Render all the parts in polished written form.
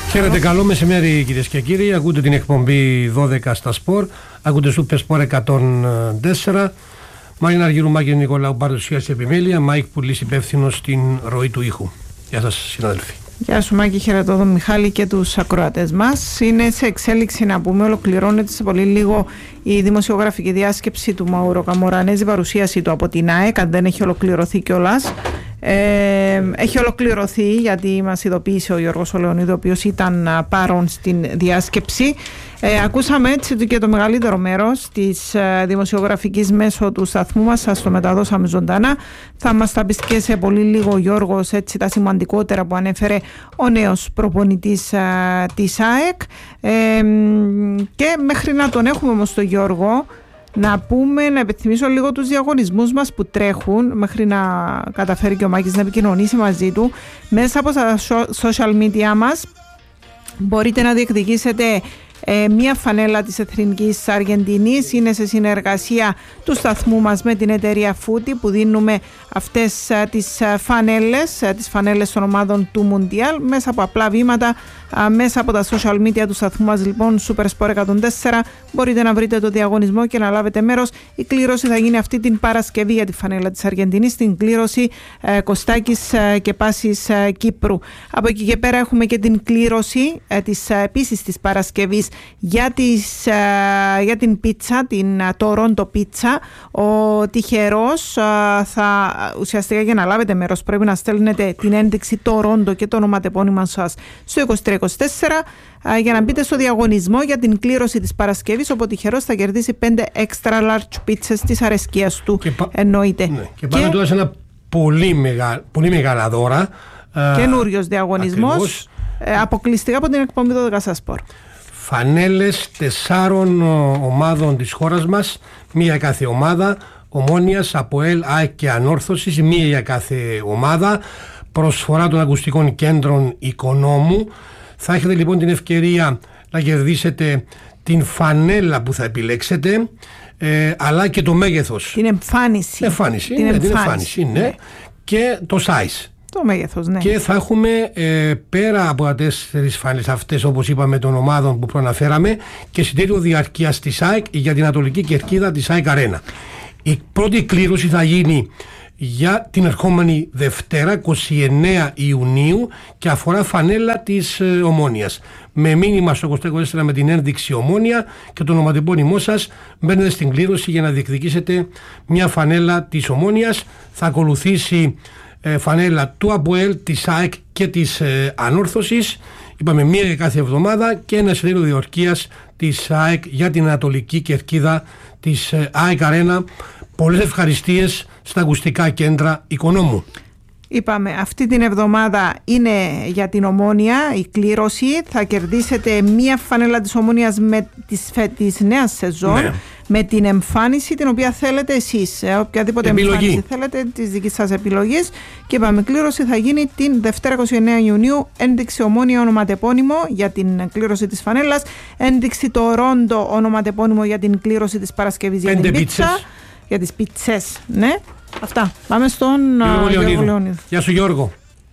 Χαίρετε, καλό μεσημέρι κυρίες και κύριοι. Ακούτε την εκπομπή 12 στα Σπορ. Ακούτε Super Sport 104. Μάρινα Αργυρουμάκη Νικολάου, παρουσίαση επιμέλεια. Μάικ Πουλής, υπεύθυνος στην ροή του ήχου. Γεια σας, συναδελφοί. Γεια σου Μάκη, χαιρετώ τον Μιχάλη και τους ακροατές μας. Είναι σε εξέλιξη, να πούμε, ολοκληρώνεται σε πολύ λίγο η δημοσιογραφική διάσκεψη του Μαούρο Καμορανέζη, παρουσίαση του από την ΑΕΚ, αν δεν έχει ολοκληρωθεί κιόλας. Έχει ολοκληρωθεί, γιατί μας ειδοποίησε ο Γιώργος Λεωνίδου, ο οποίος ήταν παρόν στην διάσκεψη. Ακούσαμε έτσι και το μεγαλύτερο μέρος της δημοσιογραφικής μέσω του σταθμού μας. Σας το μεταδώσαμε ζωντανά. Θα μας τα πει και σε πολύ λίγο ο Γιώργος, έτσι, τα σημαντικότερα που ανέφερε ο νέος προπονητής της ΑΕΚ. Και μέχρι να τον έχουμε όμως τον Γιώργο, να επιθυμίσω λίγο τους διαγωνισμούς μας που τρέχουν, μέχρι να καταφέρει και ο Μάκης να επικοινωνήσει μαζί του. Μέσα από τα social media μας μπορείτε να διεκδικήσετε μία φανέλα της Εθνικής Αργεντινής. Είναι σε συνεργασία του σταθμού μας με την εταιρεία Footy, που δίνουμε αυτές τις φανέλες των ομάδων του Μουντιάλ μέσα από απλά βήματα, μέσα από τα social media του σταθμού μας, λοιπόν, Super Sport 104. Μπορείτε να βρείτε το διαγωνισμό και να λάβετε μέρος. Η κλήρωση θα γίνει αυτή την Παρασκευή για τη φανέλα της Αργεντινής, την κλήρωση Κωστάκης και Πάσης Κύπρου. Από εκεί και πέρα έχουμε και την κλήρωση επίσης της Παρασκευής για την πίτσα, την Toronto πίτσα. Ο τυχερός θα, ουσιαστικά, για να λάβετε μέρος, πρέπει να στέλνετε την ένδειξη Toronto και το ονοματεπώνυμα σας στο 2324 για να μπείτε στο διαγωνισμό για την κλήρωση της Παρασκευής, όπου ο τυχερός θα κερδίσει 5 extra large πίτσες της αρεσκίας του, εννοείται. Ναι. Και πάμε τώρα σε ένα πολύ μεγάλα δώρα. Καινούριος διαγωνισμός, αποκλειστικά από την εκπομπή 12 στα Σπορ. Φανέλες 4 ομάδων της χώρας μας, μία για κάθε ομάδα, Ομόνιας, ΑΠΟΕΛ, ΑΕΚ και Ανόρθωσης, μία για κάθε ομάδα. Προσφορά των ακουστικών κέντρων Οικονόμου. Θα έχετε λοιπόν την ευκαιρία να κερδίσετε την φανέλα που θα επιλέξετε, αλλά και το μέγεθος. Την εμφάνιση. Την εμφάνιση, ναι. Και το size. Το μέγεθος, ναι. Και θα έχουμε πέρα από τις 4 φανέλες αυτές, όπως είπαμε, των ομάδων που προαναφέραμε, και συντέλειο διαρκείας της ΑΕΚ για την Ανατολική Κερκίδα της ΑΕΚ Αρένα. Η πρώτη κλήρωση θα γίνει για την ερχόμενη Δευτέρα, 29 Ιουνίου, και αφορά φανέλα της Ομόνιας. Με μήνυμα στο 24 με την ένδειξη Ομόνια και το ονοματεπώνυμό σας μπαίνετε στην κλήρωση για να διεκδικήσετε μια φανέλα της Ομόνιας. Θα ακολουθήσει φανέλα του ΑΠΟΕΛ, της ΑΕΚ και της Ανόρθωσης. Είπαμε μία για κάθε εβδομάδα, και ένα συντέλειο διορκείας της ΑΕΚ για την Ανατολική Κερκίδα της ΑΕΚ Αρένα. Πολλές ευχαριστίες στα ακουστικά κέντρα Οικονόμου. Είπαμε, αυτή την εβδομάδα είναι για την Ομόνια η κλήρωση. Θα κερδίσετε μία φανέλα της Ομόνιας με της νέας σεζόν, ναι, με την εμφάνιση την οποία θέλετε εσείς. Οποιαδήποτε εμφάνιση θέλετε, της δικής σας επιλογής. Και είπαμε, κλήρωση θα γίνει την Δευτέρα 29 Ιουνίου. Ένδειξη Ομόνια, ονοματεπώνυμο για την κλήρωση της φανέλας. Ένδειξη Toronto, ονοματεπώνυμο για την κλήρωση της Παρασκευής για την πίτσα. Για τις πίτσες, ναι. Αυτά. Πάμε στον Γιώργο Λεωνίδου. Γεια σου, Γιώργο.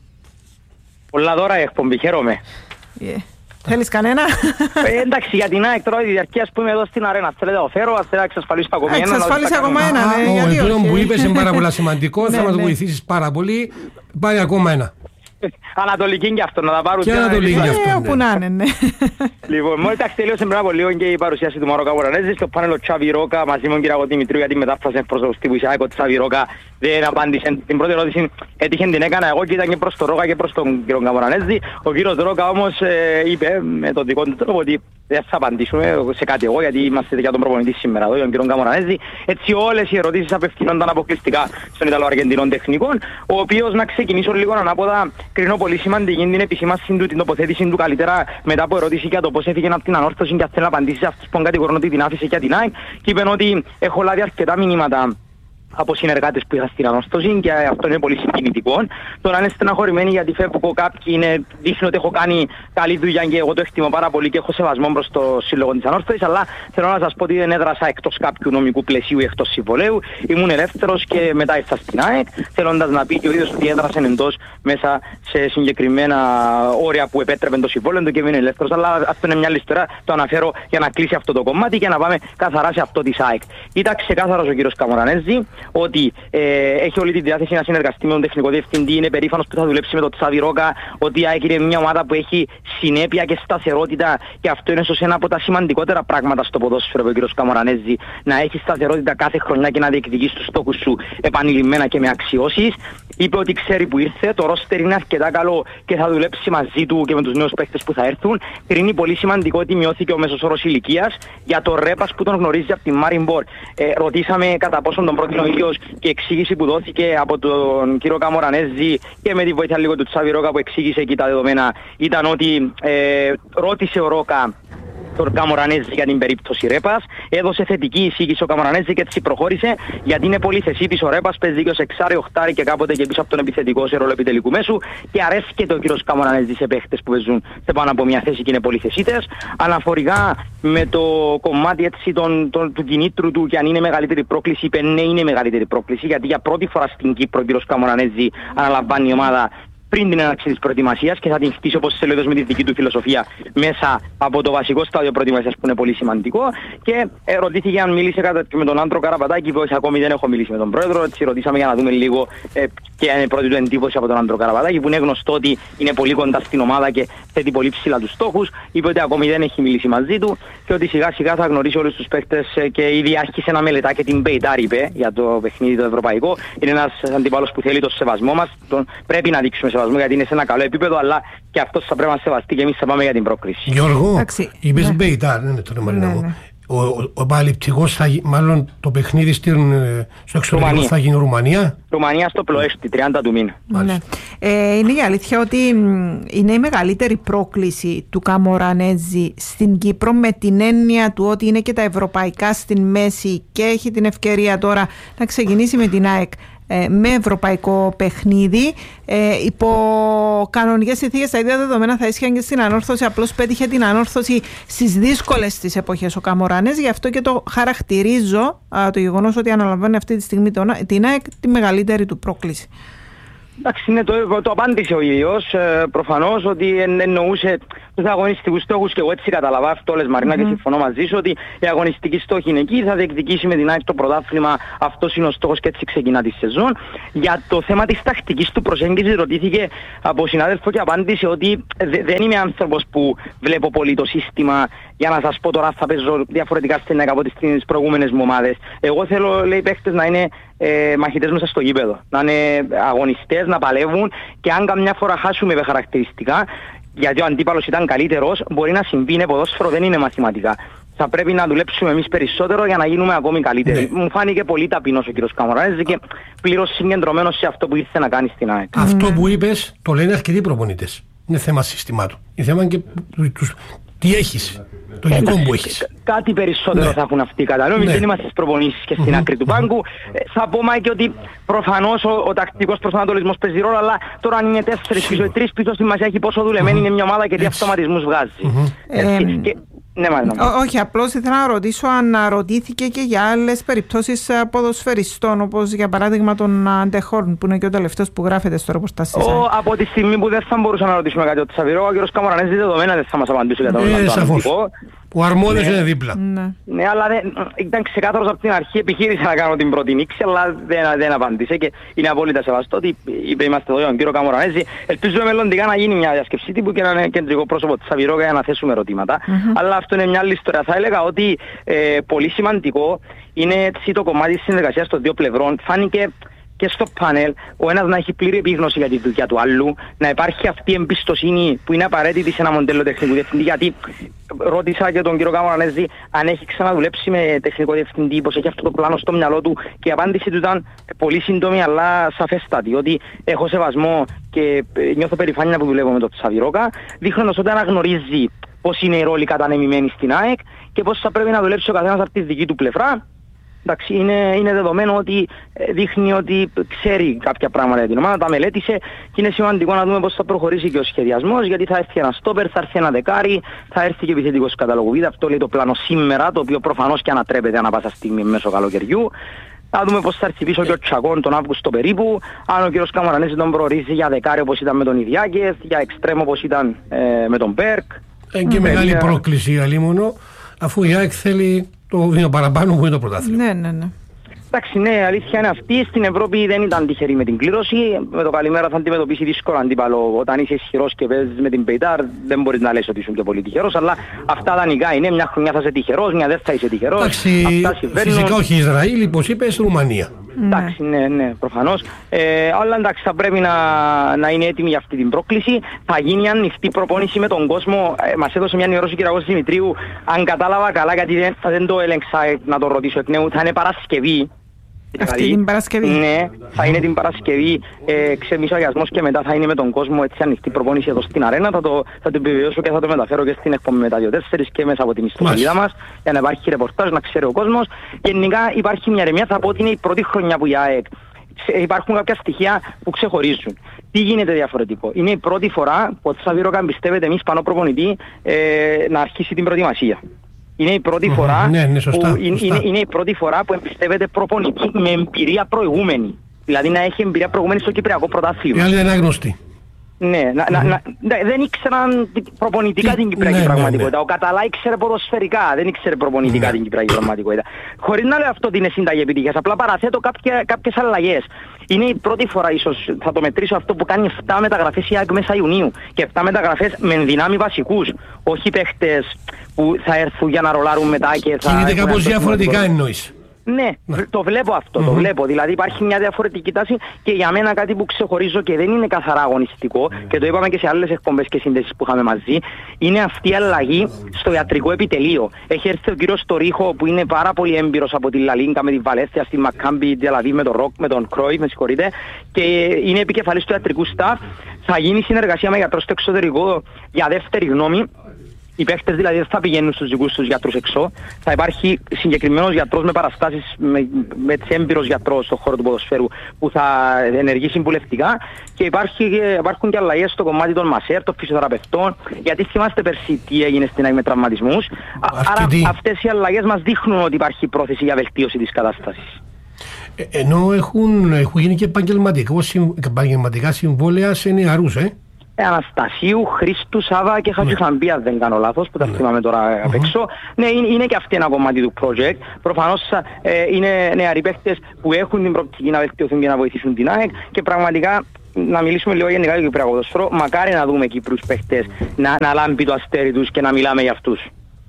Πολλά δώρα η εκπομπή, χαίρομαι. Θέλεις κανένα? Εντάξει, για την ΑΕΚ τώρα η διαρκείας που είμαι εδώ στην αρένα, θέλετε να φέρω, θέλετε να εξασφαλίσω ακόμα ένα. Εξασφάλισε ακόμα ένα. Αυτό που είπες είναι πάρα πολύ σημαντικό, θα μας βοηθήσεις πάρα πολύ. Πάει ακόμα ένα. Ανατολική και αυτό, να τα πάρουν και Ανατολική και αυτό. Όπου να είναι, ναι. Λοιπόν, μόλις τελείωσε πριν από λίγο και η παρουσίαση του Μαούρο Καμορανέζη στο πάνελ ο Τσάβη Ρόκα μαζί με τον κύριο Δημητρίου, γιατί μετάφρασε πρόσωπος τύπου Ισάκ. Ο Τσάβη Ρόκα δεν απάντησε την πρώτη ερώτηση, έτυχε την έκανα εγώ και ήταν και προς τον Ρόκα και προς τον κύριο Καμορανέζη. Ο κύριος Ρόκα όμως είπε με τον δικό του τρόπο ότι δεν θα απαντήσουμε σε κάτι εγώ, γιατί είμαστε για τον προπονητή σήμερα εδώ, τον κύριο Καμορανέζη. Έτσι όλες οι ερωτήσεις απευθύνονταν αποκλειστικά στον Ιταλο-Αργεντινό τεχνικό, ο οποίος, να ξεκινήσω λίγο ανάποδα, κρίνω πολύ σημαντική την επισήμανση του, την τοποθέτηση του καλύτερα μετά από ερώτηση για το πώς έφυγε από την Ανόρθωση και θέλει να απαντήσει σε αυτούς που κατηγορούν ότι την άφησε για την ΑΕΚ, και είπε ότι έχω λάβει αρκετά μηνύματα από συνεργάτες που είχα στην ανόρθωση και αυτό είναι πολύ συγκινητικό. Τώρα είναι στεναχωρημένοι γιατί φεύγω κάποιοι, δείχνει ότι έχω κάνει καλή δουλειά και εγώ το εκτιμώ πάρα πολύ και έχω σεβασμό προς το σύλλογο της ανόρθωσης, αλλά θέλω να σας πω ότι δεν έδρασα εκτός κάποιου νομικού πλαισίου ή εκτός συμβολέου. Ήμουν ελεύθερος και μετά ήρθα στην ΑΕΚ, θέλοντας να πει και ο ίδιος ότι έδρασε εντός μέσα σε συγκεκριμένα όρια που επέτρεπε το συμβόλαιο και έμεινε ελεύθερος. Αλλά αυτό είναι μια άλλη ιστορία, το αναφέρω για να κλείσει αυτό το κομμάτι και να πάμε καθαρά σε αυτό της ΑΕΚ. Ήταν ξεκάθαρος ο κύριος Καμορανέζη ότι έχει όλη τη διάθεση να συνεργαστεί με τον τεχνικό διευθυντή, είναι περήφανος που θα δουλέψει με τον Τσάβη Ρόκα, ότι η ΑΕΚ είναι μια ομάδα που έχει συνέπεια και σταθερότητα και αυτό είναι ίσως ένα από τα σημαντικότερα πράγματα στο ποδόσφαιρο ο κύριος Καμορανέζη, να έχει σταθερότητα κάθε χρονιά και να διεκδικείς τους στόχους σου επανειλημμένα και με αξιώσεις. Είπε ότι ξέρει που ήρθε, το ρόστερ είναι αρκετά καλό και θα δουλέψει μαζί του και με τους νέους παίκτες που θα έρθουν. Κρίνει πολύ σημαντικό ότι μειώθηκε ο μέσος όρος ηλικίας για το Ρέπας που τον γνωρίζει από τη Μάριμπορ. Ρωτήσαμε κατά πόσον τον πρότεινε ο ίδιος και η εξήγηση που δόθηκε από τον κύριο Καμορανέζη και με τη βοήθεια λίγο του Τσάβη Ρόκα που εξήγησε εκεί τα δεδομένα ήταν ότι ρώτησε ο Ρόκα τον Καμορανέζη για την περίπτωση Ρέπας, έδωσε θετική εισήγηση ο Καμορανέζη και έτσι προχώρησε γιατί είναι πολύ θεσίτης ο Ρέπας, παίζει και ως εξάρι, οχτάρι και κάποτε και πίσω από τον επιθετικό σε ρόλο επιτελικού μέσου και αρέσκεται ο κύριος Καμορανέζη σε παίχτες που παίζουν σε πάνω από μια θέση και είναι πολύ θεσίτες. Αναφορικά με το κομμάτι έτσι του κινήτρου του και αν είναι μεγαλύτερη πρόκληση, είπε ναι είναι μεγαλύτερη πρόκληση γιατί για πρώτη φορά στην Κύπρο ο κύριος Καμορανέζη αναλαμβάνει η ομάδα πριν την έναρξη της προετοιμασίας και θα την χτίσει όπως σε με τη δική του φιλοσοφία μέσα από το βασικό στάδιο προετοιμασίας που είναι πολύ σημαντικό και ρωτήθηκε αν μίλησε με τον Άντρο Καραπατάκη που όχι ακόμη δεν έχω μιλήσει με τον πρόεδρο, έτσι ρωτήσαμε για να δούμε λίγο και είναι η πρώτη του εντύπωση από τον Άντρο Καραπατάκη που είναι γνωστό ότι είναι πολύ κοντά στην ομάδα και θέτει πολύ ψηλά τους στόχους, είπε ότι ακόμη δεν έχει μιλήσει μαζί του και ότι σιγά σιγά θα γνωρίσει όλους τους παίκτες και ήδη άρχισε να μελετά και την Μπεϊτάρ είπε για το παιχνίδι το ευρωπαϊκό, είναι ένας αντιπάλος που θέλει το σεβασμό μας, πρέπει να δείξουμε σεβασμό γιατί είναι σε ένα καλό επίπεδο, αλλά και αυτός θα πρέπει να σεβαστεί και εμείς θα πάμε για την πρόκριση. Γιώργο, είπες Μπεϊτάρ, δεν είναι το Μαρίνα μου. Ο επαληπτικός μάλλον το παιχνίδι στο εξωτερικό θα γίνει Ρουμανία. Ρουμανία στο Πλοέστη, 30 του μήνα. Ναι. Είναι η αλήθεια ότι είναι η μεγαλύτερη πρόκληση του Καμορανέζη στην Κύπρο με την έννοια του ότι είναι και τα ευρωπαϊκά στην μέση και έχει την ευκαιρία τώρα να ξεκινήσει με την ΑΕΚ με ευρωπαϊκό παιχνίδι υπό κανονικές συνθήκες. Τα ίδια δεδομένα θα ίσχυαν και στην ανόρθωση, απλώς πέτυχε την ανόρθωση στις δύσκολες τις εποχές ο Καμορανέζη, γι' αυτό και το χαρακτηρίζω το γεγονός ότι αναλαμβάνει αυτή τη στιγμή την ΑΕΚ τη μεγαλύτερη του πρόκληση. Εντάξει, ναι, το απάντησε ο ίδιος προφανώς ότι εννοούσε τους αγωνιστικούς στόχους και εγώ έτσι καταλαβαίνω αυτό λες Μαρίνα και συμφωνώ μαζί σου ότι η αγωνιστική στόχη είναι εκεί, θα διεκδικήσει με την ΑΕΚ το πρωτάθλημα, αυτός είναι ο στόχος και έτσι ξεκινά τη σεζόν. Για το θέμα της τακτικής του προσέγγισης ρωτήθηκε από συνάδελφο και απάντησε ότι δεν είμαι άνθρωπος που βλέπω πολύ το σύστημα για να σας πω τώρα θα παίζω διαφορετικά στην ΑΕΚ από τις προηγούμενες μου ομάδες. Εγώ θέλω λέει παίχτες να είναι μαχητές μέσα στο γήπεδο, να είναι αγωνιστές, να παλεύουν και αν καμιά φορά χάσουμε με χαρακτηριστικά γιατί ο αντίπαλος ήταν καλύτερος, μπορεί να συμβεί, είναι ποδόσφαιρο, δεν είναι μαθηματικά. Θα πρέπει να δουλέψουμε εμείς περισσότερο για να γίνουμε ακόμη καλύτεροι. Ναι. Μου φάνηκε πολύ ταπεινός ο κύριος Καμορανέζη και πλήρως συγκεντρωμένος σε αυτό που ήρθε να κάνει στην ΑΕΚ. Αυτό που είπες το λένε αρκετοί προπονητές. Είναι θέμα συστημάτου. Είναι θέμα και τι έχεις. Το υλικό που έχεις. Κάτι περισσότερο θα έχουν αυτοί οι κατανόημοι. Δεν είμαστε στις προπονήσεις και στην άκρη του πάγκου. Θα πω και ότι προφανώς ο τακτικός προσανατολισμός παίζει ρόλο, αλλά τώρα αν είναι 4 πίσω ή 3 πίσω σημασία έχει πόσο δουλεμένη είναι μια ομάδα και τι αυτοματισμούς βγάζει. Ναι, όχι, απλώς ήθελα να ρωτήσω αν ρωτήθηκε και για άλλες περιπτώσεις ποδοσφαιριστών, όπως για παράδειγμα τον Αντεχόρν, που είναι και ο τελευταίος που γράφεται στο ρεπορτάζ της ΑΕΚ. Από τη στιγμή που δεν θα μπορούσαμε να ρωτήσουμε κάτι ο Τσαβιρό, ο κ. Καμορανέζη δεδομένα δεν θα μας απαντήσει για το αντικό. Ο αρμόδιος είναι δίπλα. Ναι, αλλά ήταν ξεκάθαρος από την αρχή, επιχείρησα να κάνω την πρώτη νήξη, αλλά δεν απάντησε και είναι απόλυτα σεβαστό ότι είπε είμαστε εδώ για τον κύριο Καμορανέζη. Ελπίζουμε μελλοντικά να γίνει μια διασκεψή τύπου και να είναι κεντρικό πρόσωπο της Τσαβιρό για να θέσουμε ερωτήματα. Αλλά αυτό είναι μια άλλη ιστορία. Θα έλεγα ότι πολύ σημαντικό είναι έτσι το κομμάτι της συνεργασίας των δύο πλευρών. Φάνηκε και στο πάνελ ο ένας να έχει πλήρη επίγνωση για τη δουλειά του άλλου, να υπάρχει αυτή η εμπιστοσύνη που είναι απαραίτητη σε ένα μοντέλο τεχνικού διευθυντή. Γιατί ρώτησα και τον κύριο Καμορανέζη αν έχει ξαναδουλέψει με τεχνικό διευθυντή, πως έχει αυτό το πλάνο στο μυαλό του, και η απάντηση του ήταν πολύ σύντομη αλλά σαφέστατη. Ότι έχω σεβασμό και νιώθω περηφάνεια που δουλεύω με τον Τσάβη Ρόκα, δείχνοντας ότι αναγνωρίζει πώς είναι οι ρόλοι κατανεμημένοι στην ΑΕΚ και πώς θα πρέπει να δουλέψει ο καθένας από τη δική του πλευρά. Εντάξει, είναι δεδομένο ότι δείχνει ότι ξέρει κάποια πράγματα για την ομάδα, τα μελέτησε και είναι σημαντικό να δούμε πώς θα προχωρήσει και ο σχεδιασμός, γιατί θα έρθει ένα στόπερ, θα έρθει ένα δεκάρι, θα έρθει και επιθετικός καταλόγου β'. Αυτό λέει το πλάνο σήμερα, το οποίο προφανώς και ανατρέπεται ανά πάσα στιγμή μέσω καλοκαιριού. Θα δούμε πώς θα έρθει πίσω και ο Τσακών τον Αύγουστο περίπου, αν ο κ. Καμαρανέζης τον προορίζει για δεκάρι όπως ήταν με τον Ιδιάκες, για εξτρέμ όπως ήταν με τον Μπέρκ. Και μεγάλη πρόκληση αλίμονο, αφού η ΑΕΚ θέλει το βήμα παραπάνω που είναι το πρωτάθλημα. Ναι. Εντάξει, ναι, αλήθεια είναι αυτή. Στην Ευρώπη δεν ήταν τυχερή με την κλήρωση. Με το καλημέρα θα αντιμετωπίσει δύσκολο αντίπαλο. Όταν είσαι ισχυρός και παίζεις με την Πεϊτάρ, δεν μπορείς να λες ότι ήσουν και πολύ τυχερός. Αλλά αυτά δανεικά είναι. Μια χρονιά θα είσαι τυχερός, μια δεν θα είσαι τυχερός. Εντάξει, φυσικά όχι Ισραήλ, όπως είπες, Ρουμανία. Εντάξει, ναι, προφανώς. Αλλά εντάξει, θα πρέπει να είναι έτοιμοι για αυτή την πρόκληση. Θα γίνει ανοιχτή προπόνηση με τον κόσμο. Μας έδωσε μια ενημέρωση ο κ. Δημητρίου. Αν κατάλαβα καλά, γιατί δεν το έλεγξα να το ρωτήσω εκ νέου, θα είναι Παρασκευή. Αυτή την Παρασκευή. Ναι, θα είναι την Παρασκευή, ξεμισογιασμός και μετά θα είναι με τον κόσμο έτσι ανοιχτή προπόνηση εδώ στην αρένα. Θα το επιβεβαιώσω και θα το μεταφέρω και στην εκπομπή μετά 2-4 και μέσα από την ιστοσελίδα μας για να υπάρχει ρεπορτάζ, να ξέρει ο κόσμος. Γενικά υπάρχει μια ερμηνεία, θα πω ότι είναι η πρώτη χρονιά που η ΑΕΚ υπάρχουν κάποια στοιχεία που ξεχωρίζουν. Τι γίνεται διαφορετικό? Είναι η πρώτη φορά που ο Τσαβίροκα εμπιστεύεται εμείς πάνω προπονητή να αρχίσει την προετοιμασία. Είναι η πρώτη φορά είναι η πρώτη φορά που εμπιστεύεται προπονητή με εμπειρία προηγούμενη. Δηλαδή να έχει εμπειρία προηγούμενη στο Κυπριακό πρωτάθλημα. Οι άλλοι δεν είναι άγνωστοι. Ναι, δεν ήξεραν προπονητικά την Κυπριακή πραγματικότητα. Ο Καταλά ήξερε ποδοσφαιρικά, δεν ήξερε προπονητικά την Κυπριακή πραγματικότητα. Χωρίς να λέω αυτό ότι είναι συνταγή επιτυχίας, απλά παραθέτω κάποιες αλλαγές. Είναι η πρώτη φορά, ίσως θα το μετρήσω αυτό, που κάνει 7 μεταγραφές η ΑΕΚ μέσα Ιουνίου. Και 7 μεταγραφές με ενδυνάμει βασικούς. Όχι παίχτες που θα έρθουν για να ρολάρουν μετά και θα... Κινείται κάπως διαφορετικά εννοείς. Ναι, το βλέπω αυτό, το βλέπω. Δηλαδή υπάρχει μια διαφορετική τάση και για μένα κάτι που ξεχωρίζω και δεν είναι καθαρά αγωνιστικό και το είπαμε και σε άλλες εκπομπές και σύνδεσεις που είχαμε μαζί, είναι αυτή η αλλαγή στο ιατρικό επιτελείο. Έχει έρθει ο κύριος Στορίχο που είναι πάρα πολύ έμπειρος από τη Λαλίνκα με τη Βαλένθια, στη Μακάμπι, Τελαβίβ με τον Ροκ, με τον Κρόιφ, με συγχωρείτε, και είναι επικεφαλής του ιατρικού staff. Θα γίνει συνεργασία με γιατρό στο εξωτερικό για δεύτερη γνώμη. Οι παίχτες δηλαδή δεν θα πηγαίνουν στους δικούς τους γιατρούς εξώ. Θα υπάρχει συγκεκριμένος γιατρός με παραστάσεις, με έμπειρος γιατρός στον χώρο του ποδοσφαίρου που θα ενεργεί συμβουλευτικά και υπάρχουν και αλλαγές στο κομμάτι των μασέρ, των φυσιοθεραπευτών, γιατί θυμάστε πέρσι τι έγινε στην ΑΕΚ με τραυματισμούς. Άρα αυτές οι αλλαγές μας δείχνουν ότι υπάρχει πρόθεση για βελτίωση της κατάστασης. Ενώ έχουν γίνει και επαγγελματικά συμβόλαια σε νεαρούς, Αναστασίου, Χρήστου, Σάβα και Χατζηχαμπία, δεν κάνω λάθος, που τα θυμάμαι τώρα απ' έξω. Ναι, είναι και αυτό ένα κομμάτι του project. Προφανώς είναι νεαροί παίχτες που έχουν την προοπτική να βελτιωθούν και να βοηθήσουν την ΑΕΚ και πραγματικά να μιλήσουμε λίγο γενικά για το Κυπριακό ποδόσφαιρο. Μακάρι να δούμε Κύπρους παίχτες να λάμπει το αστέρι τους και να μιλάμε για αυτούς.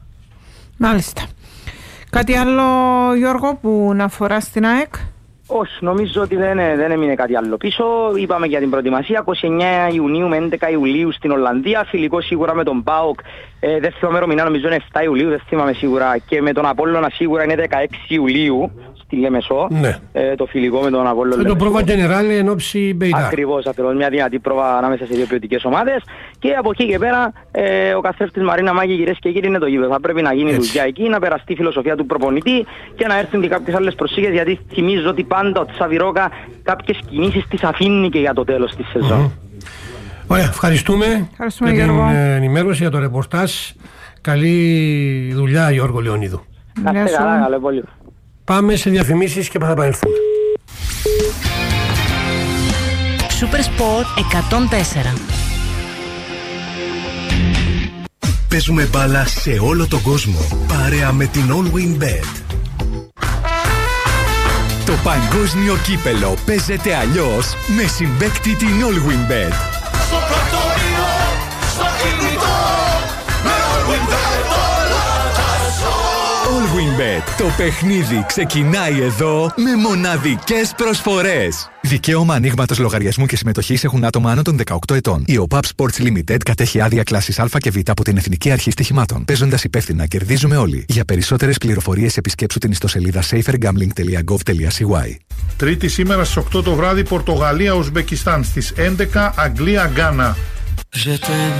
Μάλιστα. Κάτι άλλο, Γιώργο, που να αφορά στην ΑΕΚ? Όχι, νομίζω ότι δεν έμεινε κάτι άλλο πίσω. Είπαμε για την προετοιμασία. 29 Ιουνίου με 11 Ιουλίου στην Ολλανδία. Φιλικό σίγουρα με τον ΠΑΟΚ. Δεν θυμάμαι ημερομηνία, νομίζω είναι 7 Ιουλίου, δεν θυμάμαι σίγουρα. Και με τον Απόλλωνα σίγουρα είναι 16 Ιουλίου στη Λεμεσό. Ναι. Το φιλικό με τον Απόλλωνα. Το πρόβα Γενεράλ εν ώψη Μπεϊτάρ. Ακριβώς, μια δυνατή πρόβα ανάμεσα σε δύο ποιοτικές ομάδες. Και από εκεί και πέρα ο καθρέφτης Μαρίνα Μάκη, κυρίες και κύριοι, είναι το γήπεδο. Θα πρέπει να γίνει δουλειά εκεί, να περαστεί η φιλοσοφία του προπονητή και να έρθουν και κάποιες άλλες προσήγες. Γιατί θυμίζω ότι πάντα ο Τσαβιρόκα κάποιες κινήσεις τις αφήνει και για το τέλος της σεζόν. Ωραία, ευχαριστούμε για την ενημέρωση, για το ρεπορτάζ. Καλή δουλειά, Γιώργο Λεωνίδου. Να είστε καλά, καλό πολύ. Πάμε σε διαφημίσεις και θα επανέλθουμε. Super Sport 104. Παίζουμε μπάλα σε όλο τον κόσμο, παρέα με την All Win Bet. Το παγκόσμιο κύπελο παίζεται αλλιώς με συμπαίκτη την All Win Bet. Στο πρακτορείο, στο κινητό, με All Win Bet όλα τα ζω. All Win Bet. Το παιχνίδι ξεκινάει εδώ με μοναδικές προσφορές. Δικαίωμα ανοίγματος λογαριασμού και συμμετοχής έχουν άτομα άνω των 18 ετών. Η OPAP Sports Limited κατέχει άδεια κλάσης Α και Β από την Εθνική Αρχή Στοιχημάτων. Παίζοντας υπεύθυνα, κερδίζουμε όλοι. Για περισσότερες πληροφορίες επισκέψου την ιστοσελίδα safergambling.gov.cy. Τρίτη σήμερα στις 8 το βράδυ, Πορτογαλία-Ουσμπεκιστάν. Στις 11 Αγγλία-Γκάνα.